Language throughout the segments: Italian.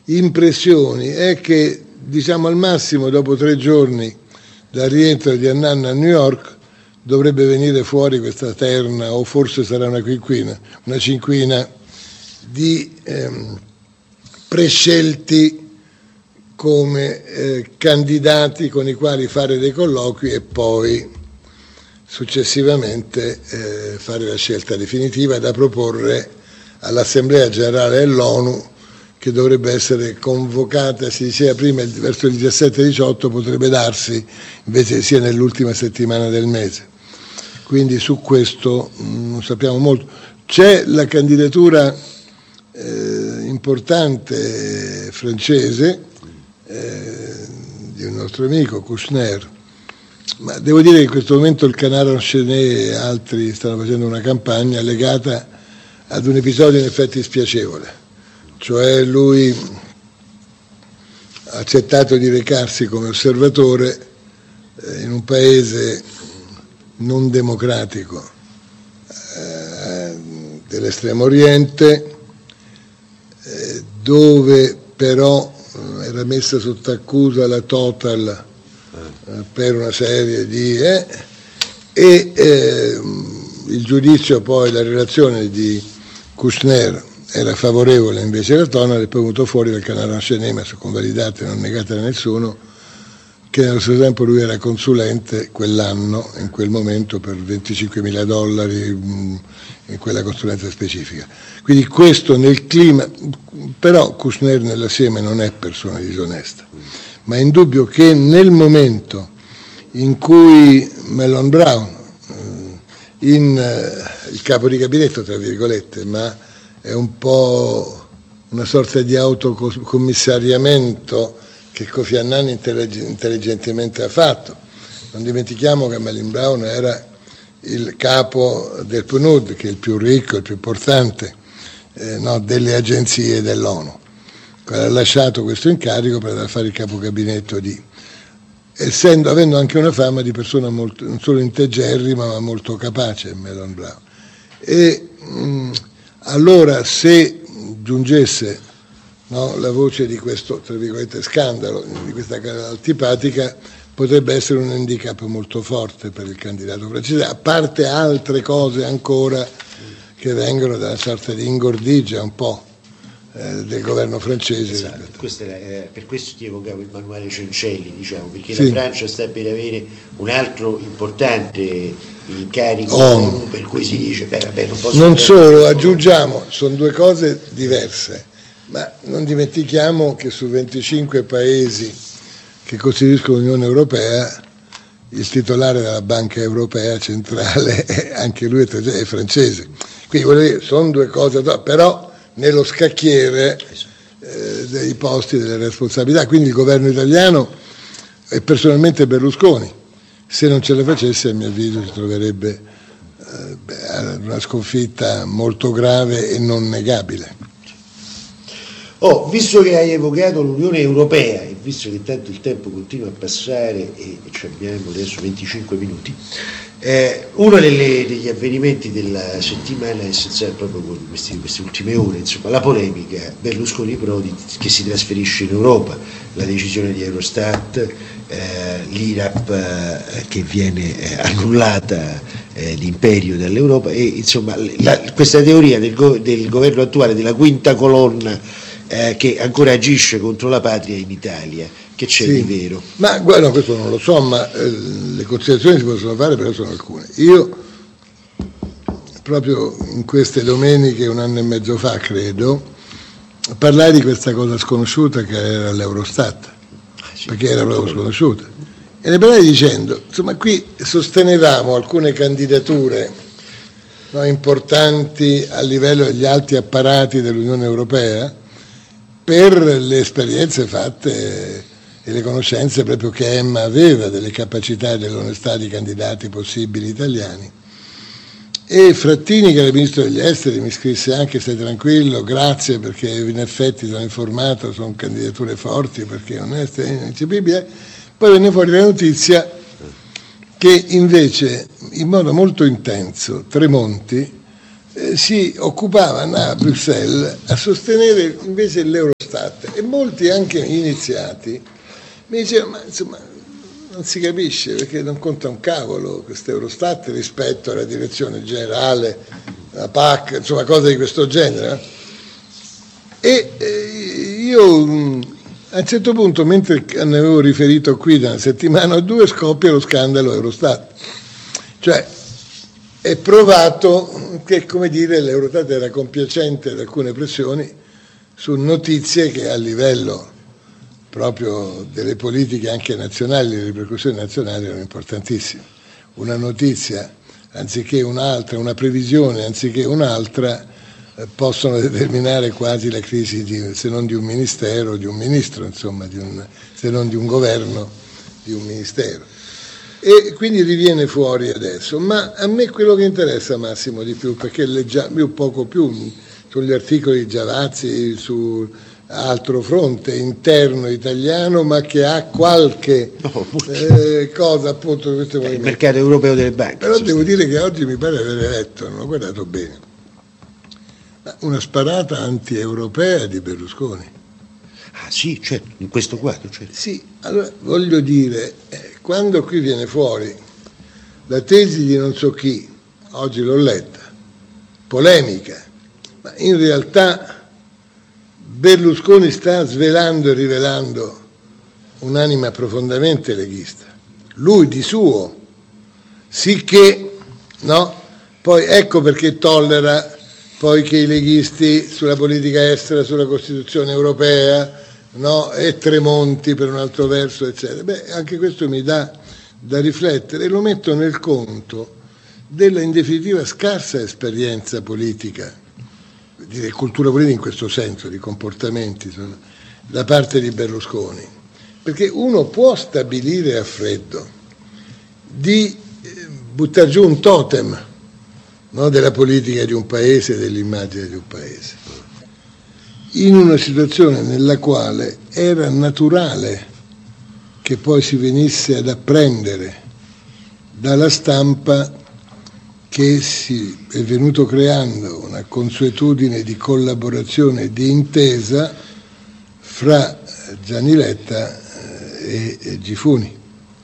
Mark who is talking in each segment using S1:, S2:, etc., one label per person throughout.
S1: impressioni è che, diciamo, al massimo dopo 3 giorni dal rientro di Annan a New York dovrebbe venire fuori questa terna, o forse sarà una cinquina di prescelti come candidati con i quali fare dei colloqui e poi successivamente fare la scelta definitiva da proporre all'Assemblea Generale dell'ONU, che dovrebbe essere convocata, si diceva prima, verso il 17-18, potrebbe darsi invece sia nell'ultima settimana del mese. Quindi su questo non sappiamo molto. C'è la candidatura importante francese di un nostro amico, Kouchner, ma devo dire che in questo momento il Canard Enchaîné e altri stanno facendo una campagna legata ad un episodio in effetti spiacevole. Cioè lui ha accettato di recarsi come osservatore in un paese non democratico dell'estremo oriente, dove però era messa sotto accusa la Total per una serie di il giudizio, poi la relazione di Kouchner era favorevole invece alla Total, e poi è venuto fuori dal Canard Enchaîné, ma sono convalidate, non negate da nessuno, che nello stesso tempo lui era consulente quell'anno, in quel momento, per $25.000 in quella consulenza specifica. Quindi questo nel clima, però Kouchner nell'assieme non è persona disonesta, ma è indubbio che nel momento in cui Malone Brown, il capo di gabinetto, tra virgolette, ma è un po' una sorta di autocommissariamento che Kofi Annan intelligentemente ha fatto. Non dimentichiamo che Malone Brown era il capo del PNUD, che è il più ricco, il più importante delle agenzie dell'ONU. Ha lasciato questo incarico per andare a fare il capo gabinetto avendo anche una fama di persona molto, non solo integerrima, ma molto capace, Malone Brown. Allora, se giungesse la voce di questo, tra virgolette, scandalo, di questa cara antipatica, potrebbe essere un handicap molto forte per il candidato francese, a parte altre cose ancora che vengono da una sorta di ingordigia un po' del governo francese.
S2: Esatto. Per questo ti evocavo il manuale Cencelli, diciamo, perché sì, la Francia sta per avere un altro importante incarico, per cui si dice
S1: non solo, aggiungiamo, sono due cose diverse, ma non dimentichiamo che su 25 paesi che costituiscono l'Unione Europea il titolare della Banca Europea Centrale anche lui è francese, quindi voglio dire, sono due cose, però nello scacchiere dei posti, delle responsabilità, quindi il governo italiano e personalmente Berlusconi, se non ce la facesse, a mio avviso si troverebbe una sconfitta molto grave e non negabile.
S2: Visto che hai evocato l'Unione Europea e visto che tanto il tempo continua a passare e abbiamo adesso 25 minuti, uno degli avvenimenti della settimana è proprio con queste ultime ore, insomma, la polemica Berlusconi-Prodi che si trasferisce in Europa, la decisione di Eurostat, l'IRAP che viene annullata, l'imperio dall'Europa e insomma questa teoria del governo attuale della quinta colonna che ancora agisce contro la patria in Italia. Che c'è di vero?
S1: Ma guarda, questo non lo so, ma le considerazioni si possono fare, però sono alcune. Io proprio in queste domeniche, 1 anno e mezzo fa credo, parlai di questa cosa sconosciuta che era l'Eurostat, perché era proprio sconosciuta, e ne parlai dicendo, insomma, qui sostenevamo alcune candidature importanti a livello degli alti apparati dell'Unione Europea per le esperienze fatte e le conoscenze proprio che Emma aveva delle capacità e dell'onestà di candidati possibili italiani. E Frattini, che era ministro degli esteri, mi scrisse anche: stai tranquillo, grazie, perché in effetti sono informato, sono candidature forti, perché oneste, ineccepibili. Poi venne fuori la notizia che invece in modo molto intenso Tremonti si occupava, andava a Bruxelles a sostenere invece l'Eurostat, e molti anche iniziati mi dicevano: ma insomma non si capisce, perché non conta un cavolo questo Eurostat rispetto alla direzione generale, la PAC, insomma cose di questo genere. E io a un certo punto, mentre ne avevo riferito qui da una settimana o due, scoppia lo scandalo Eurostat. Cioè è provato che, come dire, l'Eurostat era compiacente ad alcune pressioni su notizie che a livello proprio delle politiche anche nazionali, delle ripercussioni nazionali, erano importantissime. Una notizia anziché un'altra, una previsione anziché un'altra, possono determinare quasi la crisi se non di un ministero, di un ministro, insomma, se non di un governo, di un ministero. E quindi riviene fuori adesso. Ma a me quello che interessa, Massimo, di più, perché leggiamo un poco più sugli articoli di Giavazzi, su altro fronte interno italiano, ma che ha qualche cosa appunto di questo
S2: il mercato europeo delle banche.
S1: Però devo dire che oggi mi pare aver letto, non ho guardato bene, una sparata anti-europea di Berlusconi.
S2: Ah sì, certo, in questo quadro. Certo.
S1: Sì, allora voglio dire, quando qui viene fuori la tesi di non so chi, oggi l'ho letta, polemica, ma in realtà Berlusconi sta svelando e rivelando un'anima profondamente leghista, lui di suo, sicché, no? Poi ecco perché tollera poi che i leghisti sulla politica estera, sulla Costituzione europea, no? E Tremonti per un altro verso, eccetera. Beh, anche questo mi dà da riflettere e lo metto nel conto della in definitiva scarsa esperienza politica, di cultura politica in questo senso, di comportamenti da parte di Berlusconi, perché uno può stabilire a freddo di buttare giù un totem, no, della politica di un paese, dell'immagine di un paese, in una situazione nella quale era naturale che poi si venisse ad apprendere dalla stampa che si è venuto creando una consuetudine di collaborazione e di intesa fra Gianni Letta e Gifuni.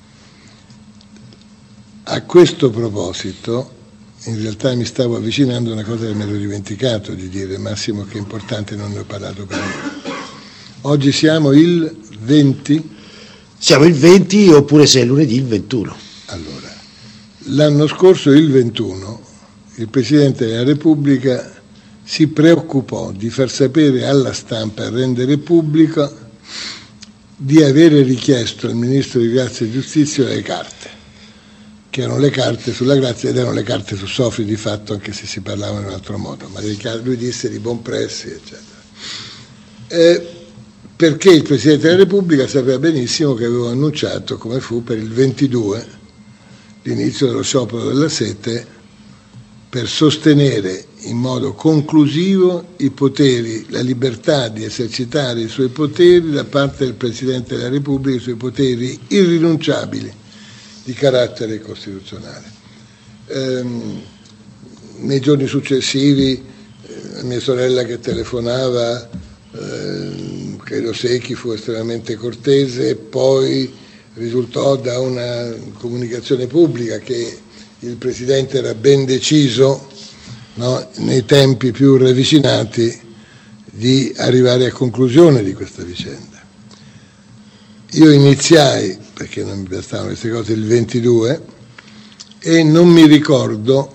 S1: A questo proposito, in realtà mi stavo avvicinando a una cosa che mi ero dimenticato di dire, Massimo, che è importante, non ne ho parlato prima. Oggi siamo il 20?
S2: Siamo il 20, oppure se è lunedì il 21.
S1: Allora, l'anno scorso, il 21, il Presidente della Repubblica si preoccupò di far sapere alla stampa e rendere pubblico di avere richiesto al Ministro di Grazia e Giustizia le carte, che erano le carte sulla grazia ed erano le carte su Sofri di fatto, anche se si parlava in un altro modo, ma lui disse di buon pressi, eccetera. Perché il Presidente della Repubblica sapeva benissimo che avevo annunciato, come fu per il 22, l'inizio dello sciopero della sete, per sostenere in modo conclusivo i poteri, la libertà di esercitare i suoi poteri da parte del Presidente della Repubblica, i suoi poteri irrinunciabili di carattere costituzionale. Nei giorni successivi mia sorella che telefonava, credo Secchi, fu estremamente cortese, e poi risultò da una comunicazione pubblica che il Presidente era ben deciso, no, nei tempi più ravvicinati, di arrivare a conclusione di questa vicenda. Io iniziai, perché non mi bastavano queste cose, il 22, e non mi ricordo,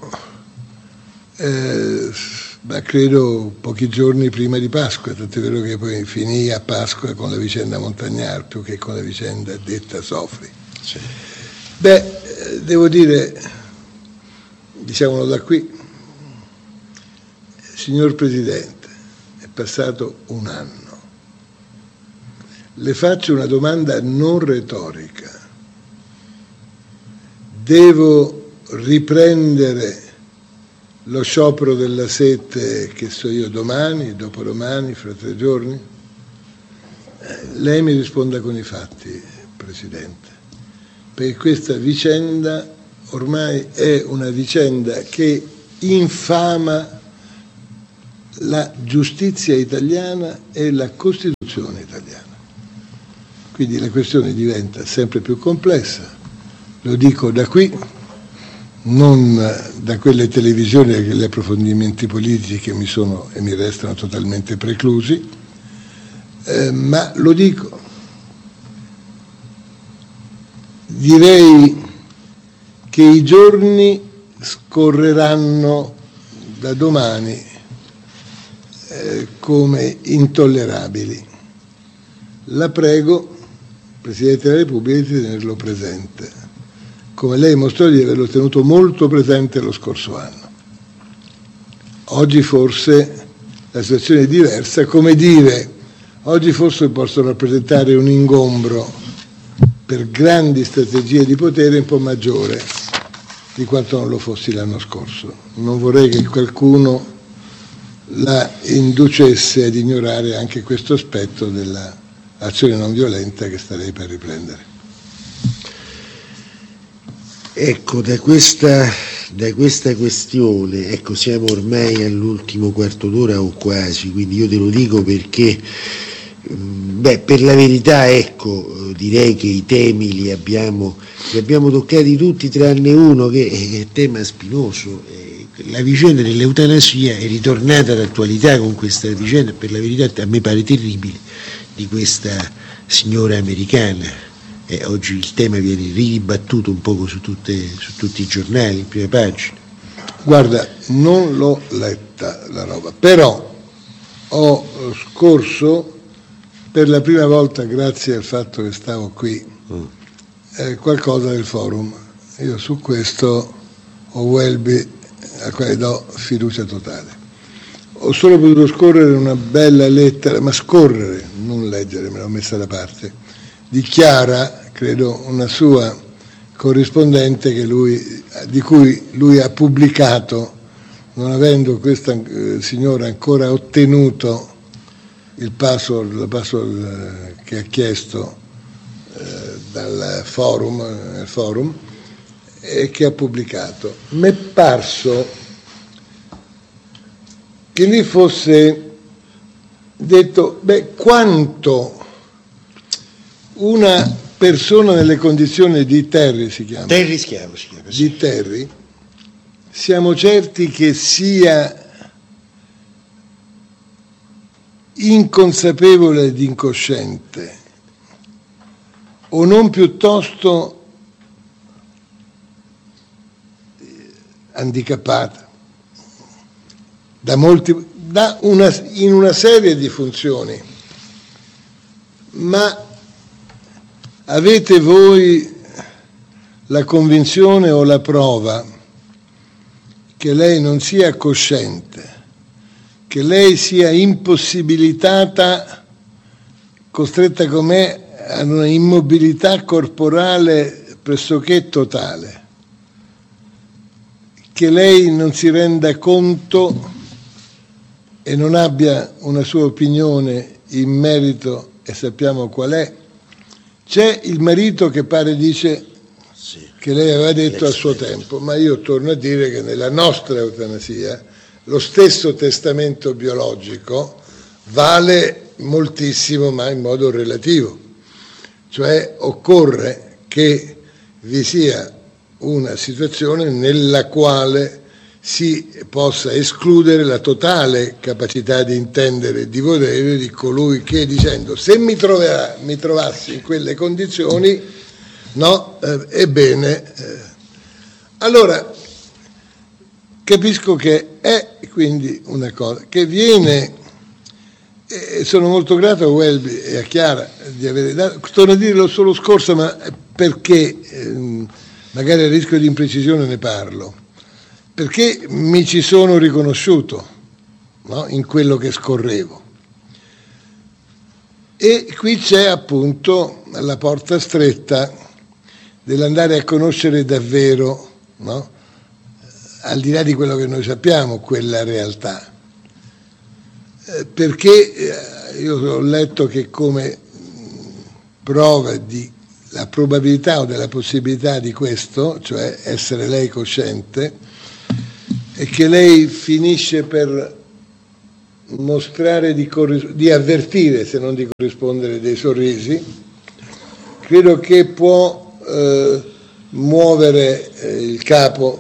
S1: ma credo pochi giorni prima di Pasqua, tant'è vero che poi finì a Pasqua con la vicenda Montagnard più che con la vicenda detta Sofri.
S2: Sì.
S1: Beh, devo dire, diciamolo da qui, signor Presidente, è passato un anno. Le faccio una domanda non retorica. Devo riprendere lo sciopero della sete, che so io, domani, dopodomani, fra 3 giorni? Lei mi risponda con i fatti, Presidente, perché questa vicenda ormai è una vicenda che infama la giustizia italiana e la Costituzione italiana. Quindi la questione diventa sempre più complessa, lo dico da qui, non da quelle televisioni che gli approfondimenti politici che mi sono e mi restano totalmente preclusi, ma lo dico. Direi che i giorni scorreranno da domani come intollerabili. La prego, Presidente della Repubblica, di tenerlo presente, come lei mostrò di averlo tenuto molto presente lo scorso anno. Oggi forse la situazione è diversa, come dire, oggi forse posso rappresentare un ingombro per grandi strategie di potere un po' maggiore di quanto non lo fossi l'anno scorso. Non vorrei che qualcuno la inducesse ad ignorare anche questo aspetto dell'azione non violenta che starei per riprendere.
S2: Ecco, da questa questione, ecco, siamo ormai all'ultimo quarto d'ora o quasi, quindi io te lo dico perché, per la verità, ecco, direi che i temi li abbiamo toccati tutti tranne uno che è tema spinoso. La vicenda dell'eutanasia è ritornata d'attualità con questa vicenda, per la verità a me pare terribile, di questa signora americana. Oggi il tema viene ridibattuto un poco su tutti i giornali, in prima pagina.
S1: Guarda, non l'ho letta la roba, però ho scorso per la prima volta, grazie al fatto che stavo qui, qualcosa del forum. Io su questo ho Welby, a quale do fiducia totale. Ho solo potuto scorrere una bella lettera, ma scorrere, non leggere, me l'ho messa da parte, di Chiara, credo una sua corrispondente di cui lui ha pubblicato, non avendo questa signora ancora ottenuto il password che ha chiesto nel forum, e che ha pubblicato. Mi è parso che lì fosse detto, quanto una persona nelle condizioni di Terry, si chiama?
S2: Terry Schiavo si chiama, sì.
S1: Di Terry, siamo certi che sia inconsapevole ed incosciente, o non piuttosto handicappata in una serie di funzioni. Ma avete voi la convinzione o la prova che lei non sia cosciente, che lei sia impossibilitata, costretta com'è a una immobilità corporale pressoché totale, che lei non si renda conto e non abbia una sua opinione in merito, e sappiamo qual è? C'è il marito che pare dice che lei aveva detto a suo tempo, ma io torno a dire che nella nostra eutanasia lo stesso testamento biologico vale moltissimo, ma in modo relativo. Cioè occorre che vi sia una situazione nella quale si possa escludere la totale capacità di intendere e di volere di colui che, dicendo, se mi trovassi in quelle condizioni, no, ebbene, allora capisco che è quindi una cosa che viene, e sono molto grato a Welby e a Chiara di avere dato, torno a dirlo solo scorso, ma perché magari a rischio di imprecisione ne parlo, perché mi ci sono riconosciuto, no, in quello che scorrevo. E qui c'è appunto la porta stretta dell'andare a conoscere davvero, no, al di là di quello che noi sappiamo, quella realtà. Perché io ho letto che come prova la probabilità o della possibilità di questo, cioè essere lei cosciente, è che lei finisce per mostrare di avvertire, se non di corrispondere, dei sorrisi. Credo che può muovere il capo,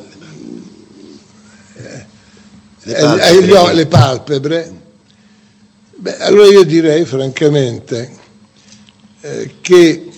S1: le palpebre. Beh, allora io direi francamente che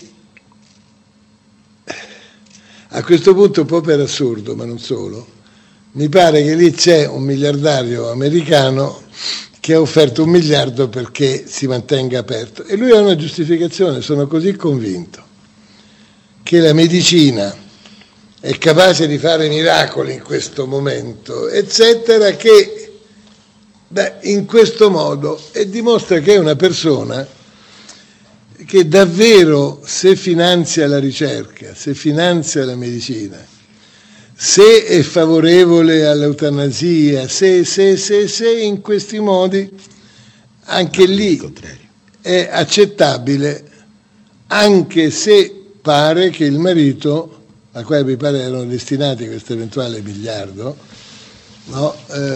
S1: a questo punto, un po' per assurdo, ma non solo, mi pare che lì c'è un miliardario americano che ha offerto 1 miliardo perché si mantenga aperto, e lui ha una giustificazione. Sono così convinto che la medicina è capace di fare miracoli in questo momento, eccetera, che in questo modo, e dimostra che è una persona che davvero, se finanzia la ricerca, se finanzia la medicina, se è favorevole all'eutanasia, se in questi modi, anche lì è accettabile, anche se pare che il marito, a quale mi pare erano destinati questo eventuale miliardo, no?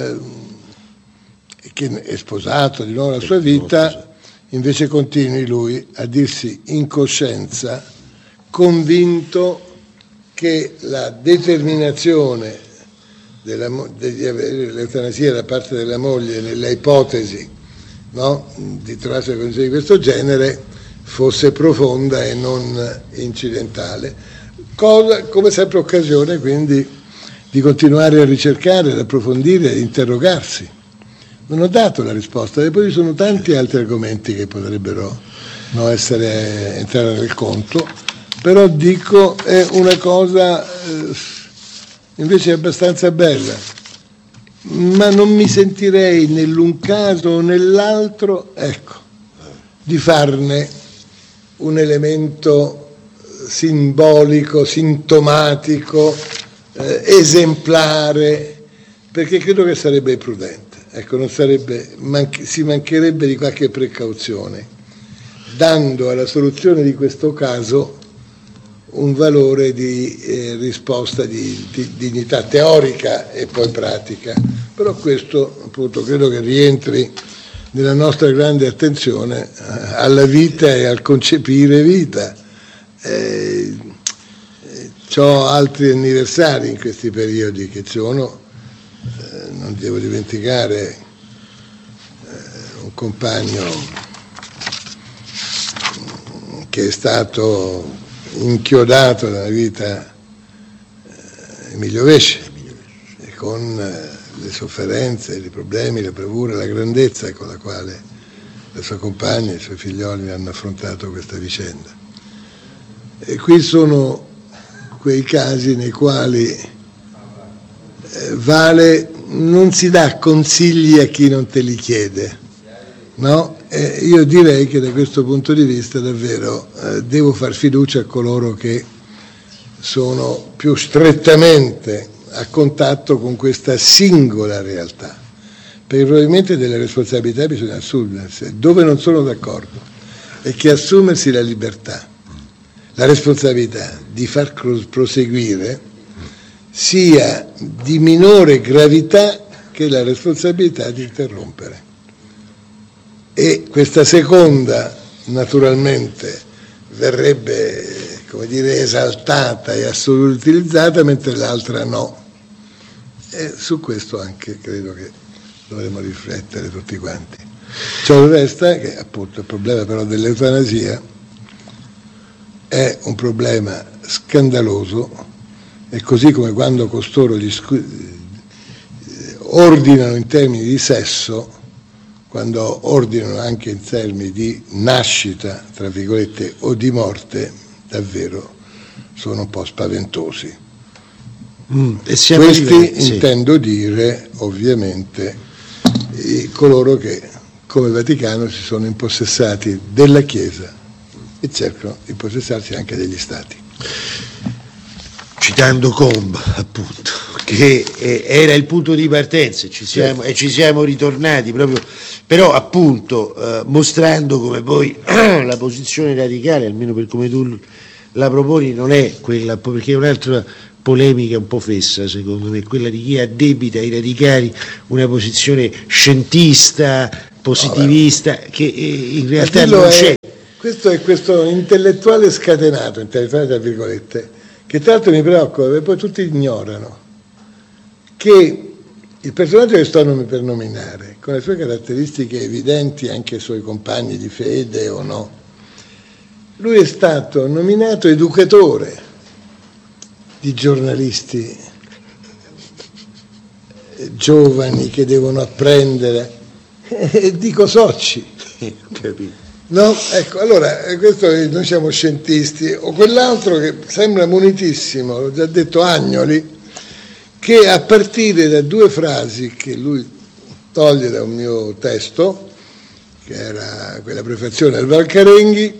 S1: Che è sposato di nuovo la sua vita, invece continui lui a dirsi in coscienza convinto che la determinazione di avere l'eutanasia da parte della moglie nella ipotesi, no, di trovarsi in condizioni di questo genere fosse profonda e non incidentale. Cosa, come sempre, occasione quindi di continuare a ricercare, ad approfondire, ad interrogarsi. Non ho dato la risposta, e poi ci sono tanti altri argomenti che potrebbero entrare nel conto, però dico, è una cosa invece abbastanza bella, ma non mi sentirei nell'un caso o nell'altro, di farne un elemento simbolico, sintomatico, esemplare, perché credo che sarebbe prudente. Non sarebbe, si mancherebbe di qualche precauzione, dando alla soluzione di questo caso un valore di risposta di dignità teorica e poi pratica. Però questo, appunto, credo che rientri nella nostra grande attenzione alla vita e al concepire vita. C'ho altri anniversari in questi periodi che sono, non devo dimenticare un compagno che è stato inchiodato nella vita, Emilio Vesce, con le sofferenze, i problemi, le bravure, la grandezza con la quale la sua compagna e i suoi figlioli hanno affrontato questa vicenda. E qui sono quei casi nei quali non si dà consigli a chi non te li chiede, no? Io direi che da questo punto di vista davvero devo far fiducia a coloro che sono più strettamente a contatto con questa singola realtà, perché probabilmente delle responsabilità bisogna assumersi. Dove non sono d'accordo è che assumersi la libertà, la responsabilità di far proseguire sia di minore gravità che la responsabilità di interrompere. E questa seconda, naturalmente, verrebbe, come dire, esaltata e utilizzata, mentre l'altra no. E su questo anche credo che dovremmo riflettere tutti quanti. Ciò resta che, appunto, il problema però dell'eutanasia è un problema scandaloso, e così come quando costoro ordinano in termini di sesso, quando ordinano anche in termini di nascita, tra virgolette, o di morte, davvero sono un po' spaventosi. Questi intendo dire, ovviamente, coloro che, come Vaticano, si sono impossessati della Chiesa e cercano di impossessarsi anche degli Stati.
S2: Citando Combes, appunto, che era il punto di partenza, e ci siamo ritornati proprio, però appunto mostrando come poi la posizione radicale, almeno per come tu la proponi, non è quella, perché è un'altra polemica un po' fessa, secondo me, quella di chi addebita ai radicali una posizione scientista, positivista che in realtà non c'è.
S1: Questo è questo intellettuale scatenato, intellettuale tra virgolette, che tra l'altro mi preoccupa perché poi tutti ignorano che il personaggio che sto per nominare, con le sue caratteristiche evidenti anche ai suoi compagni di fede o no, lui è stato nominato educatore di giornalisti giovani che devono apprendere, e dico soci. No? Ecco, allora, questo noi siamo scientisti, o quell'altro che sembra munitissimo, l'ho già detto Agnoli, che a partire da due frasi che lui toglie da un mio testo, che era quella prefazione al Valcarenghi,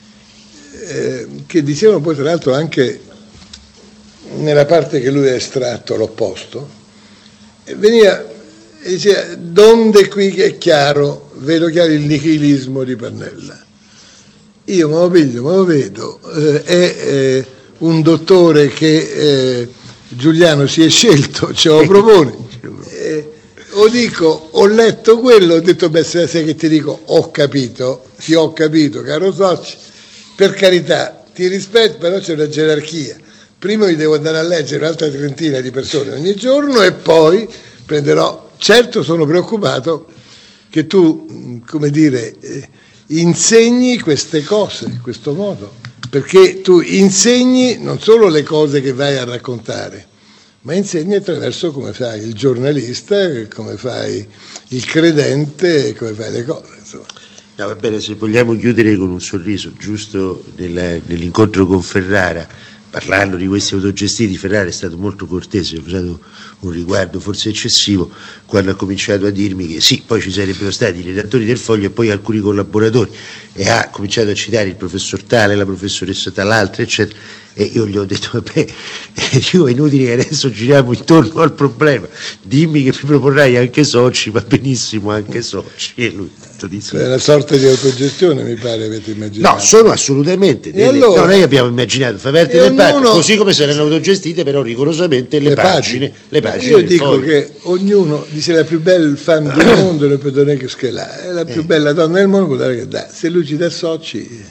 S1: che dicevano poi tra l'altro anche nella parte che lui ha estratto l'opposto, e veniva e diceva: donde qui che è chiaro, vedo chiaro il nichilismo di Pannella. Io me lo piglio, me lo vedo, è un dottore che Giuliano si è scelto, ce lo propone, o dico, ho letto quello, ho detto, beh, sai che ti dico, ho capito, sì, ho capito, caro Soci, per carità, ti rispetto, però c'è una gerarchia, prima mi devo andare a leggere un'altra trentina di persone ogni giorno e poi prenderò. Certo, sono preoccupato che tu, come dire, insegni queste cose in questo modo, perché tu insegni non solo le cose che vai a raccontare, ma insegni attraverso come fai il giornalista, come fai il credente, come fai le cose, insomma.
S2: No, va bene, se vogliamo chiudere con un sorriso, giusto nell'incontro con Ferrara, parlando di questi autogestiti, Ferrara è stato molto cortese, ha usato un riguardo forse eccessivo quando ha cominciato a dirmi che sì, poi ci sarebbero stati i redattori del Foglio e poi alcuni collaboratori, e ha cominciato a citare il professor tale, la professoressa tal'altra, eccetera, e io gli ho detto, vabbè, dico, è inutile che adesso giriamo intorno al problema, dimmi che mi proporrai anche soci, va benissimo anche soci, e lui ha detto di sì.
S1: È una sorta di autogestione, mi pare, avete immaginato.
S2: No, sono assolutamente
S1: allora,
S2: no, noi abbiamo immaginato fa parte del parco, così come saranno autogestite però rigorosamente le pagine.
S1: Io dico che ognuno dice la più bella femme del mondo le pedone che schela, è la più bella donna del mondo, che dà. Se lui ci dà soci,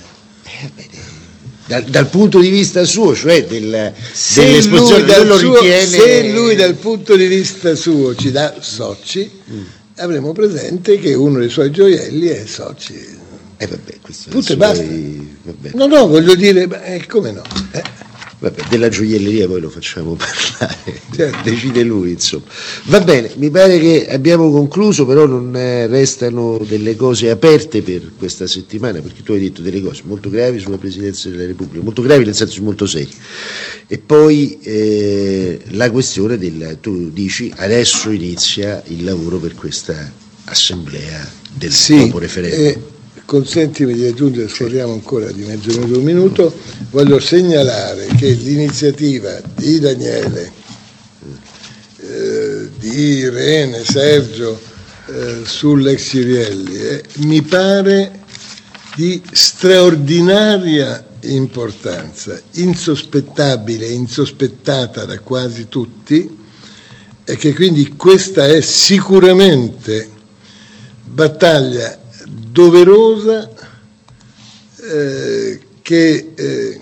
S2: dal punto di vista suo, cioè dell'esposizione,
S1: se lui dal punto di vista suo ci dà soci, avremo presente che uno dei suoi gioielli è soci.
S2: Vabbè, questo
S1: tutto e basta. No, voglio dire, come no?
S2: Vabbè, della gioielleria poi lo facciamo parlare, decide lui, insomma. Va bene, mi pare che abbiamo concluso, però non restano delle cose aperte per questa settimana, perché tu hai detto delle cose molto gravi sulla Presidenza della Repubblica, molto gravi nel senso molto seri, e poi la questione tu dici adesso inizia il lavoro per questa assemblea del dopo referendum.
S1: Consentimi di aggiungere, scorriamo ancora di mezzo minuto, un minuto, voglio segnalare che l'iniziativa di Daniele, di Irene, Sergio sull'ex Cirielli mi pare di straordinaria importanza, insospettabile, insospettata da quasi tutti, e che quindi questa è sicuramente battaglia doverosa che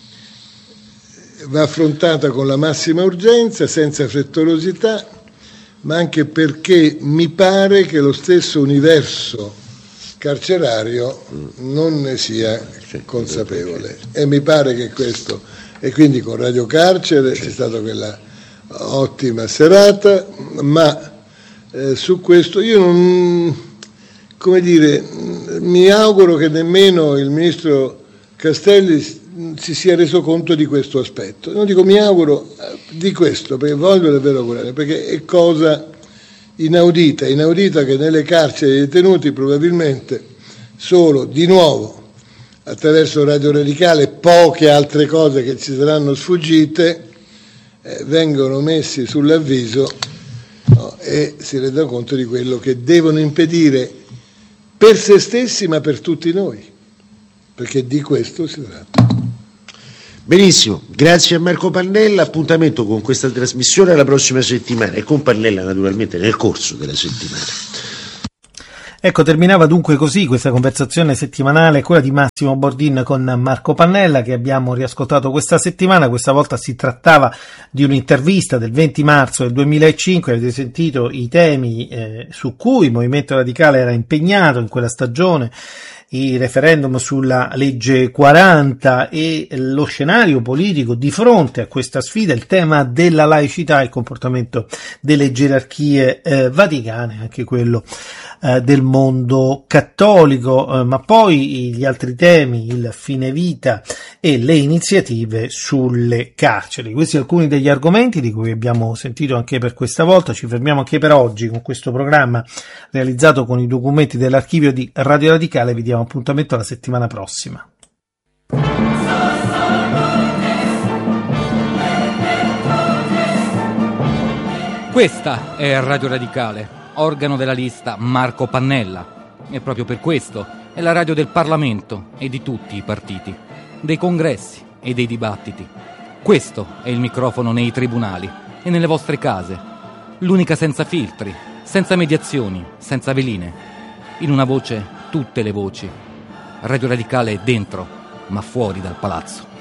S1: va affrontata con la massima urgenza, senza frettolosità, ma anche perché mi pare che lo stesso universo carcerario non ne sia consapevole, e mi pare che questo, e quindi con Radio Carcere c'è stata quella ottima serata, ma su questo io non, come dire, mi auguro che nemmeno il ministro Castelli si sia reso conto di questo aspetto. Non dico mi auguro di questo, perché voglio davvero augurare, perché è cosa inaudita che nelle carceri dei detenuti probabilmente solo, di nuovo, attraverso Radio Radicale e poche altre cose che ci saranno sfuggite, vengono messi sull'avviso, e si rendono conto di quello che devono impedire per se stessi, ma per tutti noi, perché di questo si tratta.
S2: Benissimo, grazie a Marco Pannella, appuntamento con questa trasmissione la prossima settimana e con Pannella naturalmente nel corso della settimana.
S3: Ecco, terminava dunque così questa conversazione settimanale, quella di Massimo Bordin con Marco Pannella, che abbiamo riascoltato questa settimana. Questa volta si trattava di un'intervista del 20 marzo del 2005, avete sentito i temi su cui il Movimento Radicale era impegnato in quella stagione, i referendum sulla legge 40 e lo scenario politico di fronte a questa sfida, il tema della laicità, il comportamento delle gerarchie vaticane, anche quello del mondo cattolico, ma poi gli altri temi, il fine vita e le iniziative sulle carceri. Questi alcuni degli argomenti di cui abbiamo sentito anche per questa volta. Ci fermiamo anche per oggi con questo programma realizzato con i documenti dell'archivio di Radio Radicale. Vi diamo appuntamento alla settimana prossima.
S4: Questa è Radio Radicale, organo della lista Marco Pannella, e proprio per questo è la radio del Parlamento e di tutti i partiti, dei congressi e dei dibattiti. Questo è il microfono nei tribunali e nelle vostre case, l'unica senza filtri, senza mediazioni, senza veline. In una voce tutte le voci. Radio Radicale è dentro, ma fuori dal palazzo.